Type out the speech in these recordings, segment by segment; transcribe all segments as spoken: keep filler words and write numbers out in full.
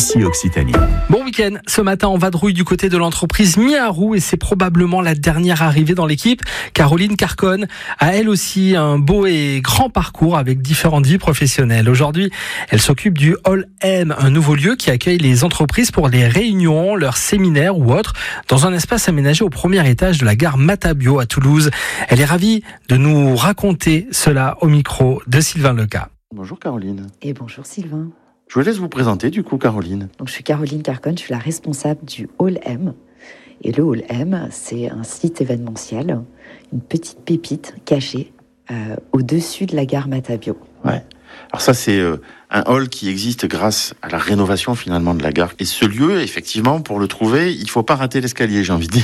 ici Occitanie. Bon week-end, ce matin on vadrouille du côté de l'entreprise Miarou et c'est probablement la dernière arrivée dans l'équipe. Caroline Carconne a elle aussi un beau et grand parcours avec différentes vies professionnelles. Aujourd'hui, elle s'occupe du Hall M, un nouveau lieu qui accueille les entreprises pour les réunions, leurs séminaires ou autres, dans un espace aménagé au premier étage de la gare Matabio à Toulouse. Elle est ravie de nous raconter cela au micro de Sylvain Leca. Bonjour Caroline. Et bonjour Sylvain. Je vous laisse vous présenter du coup Caroline. Donc, je suis Caroline Carconne, je suis la responsable du Hall M. Et le Hall M, c'est un site événementiel, une petite pépite cachée euh, au-dessus de la gare Matabio. Ouais. Alors ça c'est euh, un hall qui existe grâce à la rénovation finalement de la gare. Et ce lieu, effectivement, pour le trouver, il faut pas rater l'escalier, j'ai envie de dire.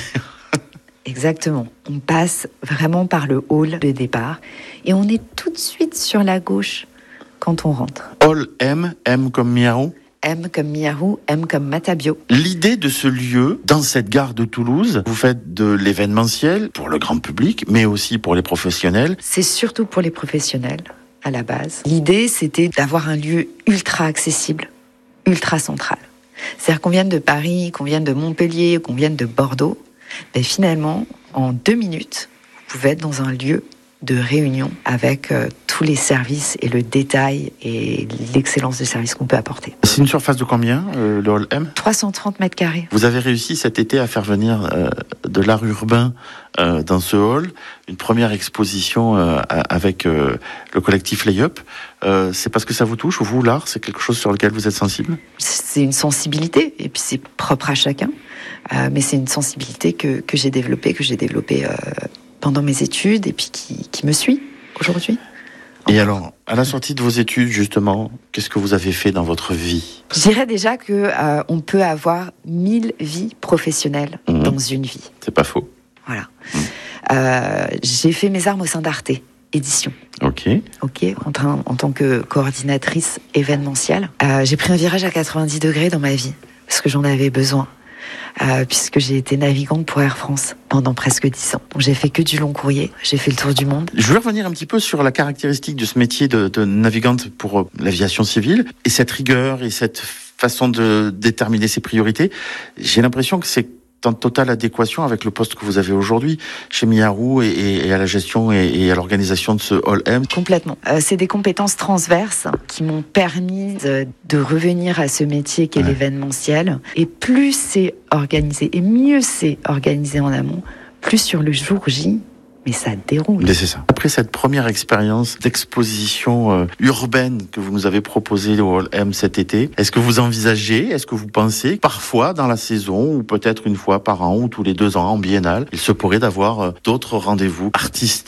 Exactement. On passe vraiment par le hall de départ et on est tout de suite sur la gauche quand on rentre. Hall M, M comme Miarou. M comme Miarou, M comme Matabio. L'idée de ce lieu, dans cette gare de Toulouse, vous faites de l'événementiel pour le grand public, mais aussi pour les professionnels. C'est surtout pour les professionnels, à la base. L'idée, c'était d'avoir un lieu ultra accessible, ultra central. C'est-à-dire qu'on vienne de Paris, qu'on vienne de Montpellier, qu'on vienne de Bordeaux, ben finalement, en deux minutes, vous pouvez être dans un lieu de réunion avec euh, tous les services et le détail et l'excellence de service qu'on peut apporter. C'est une surface de combien, euh, le Hall M ? trois cent trente mètres carrés. Vous avez réussi cet été à faire venir euh, de l'art urbain euh, dans ce hall, une première exposition euh, avec euh, le collectif Layup. Euh, c'est parce que ça vous touche, ou vous, l'art, c'est quelque chose sur lequel vous êtes sensible ? C'est une sensibilité, et puis c'est propre à chacun, euh, mais c'est une sensibilité que, que j'ai développée, que j'ai développée... Euh, pendant mes études et puis qui, qui me suit aujourd'hui. Et alors, à la sortie de vos études, justement, qu'est-ce que vous avez fait dans votre vie ? Je dirais déjà que euh, on peut avoir mille vies professionnelles mmh. dans une vie. C'est pas faux. Voilà. Mmh. Euh, j'ai fait mes armes au sein d'Arte Édition. Ok. Ok. En, train, en tant que coordinatrice événementielle, euh, j'ai pris un virage à quatre-vingt-dix degrés dans ma vie parce que j'en avais besoin. Euh, puisque j'ai été navigante pour Air France pendant presque dix ans. Donc j'ai fait que du long courrier, j'ai fait le tour du monde. Je veux revenir un petit peu sur la caractéristique de ce métier de, de navigante pour l'aviation civile, et cette rigueur et cette façon de déterminer ses priorités. J'ai l'impression que c'est en totale adéquation avec le poste que vous avez aujourd'hui chez Miarou et, et, et à la gestion et, et à l'organisation de ce Hall M. Complètement. Euh, c'est des compétences transverses qui m'ont permis de, de revenir à ce métier qu'est ouais. l'événementiel. Et plus c'est organisé, et mieux c'est organisé en amont, plus sur le jour J, mais ça déroule. Mais c'est ça. Après cette première expérience d'exposition euh, urbaine que vous nous avez proposée au Hall M cet été, est-ce que vous envisagez, est-ce que vous pensez, parfois dans la saison, ou peut-être une fois par an, ou tous les deux ans en biennale, il se pourrait d'avoir euh, d'autres rendez-vous artistiques ?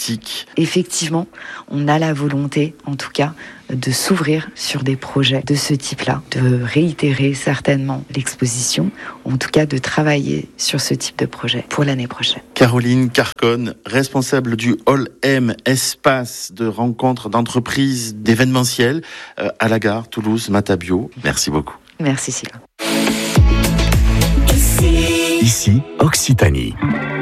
Effectivement, on a la volonté, en tout cas, de s'ouvrir sur des projets de ce type-là, de réitérer certainement l'exposition, en tout cas de travailler sur ce type de projet pour l'année prochaine. Caroline Carconne, responsable du Hall M, espace de rencontres d'entreprises, d'événementiel euh, à la gare Toulouse-Matabio. Merci beaucoup. Merci Sylvain. Ici Occitanie.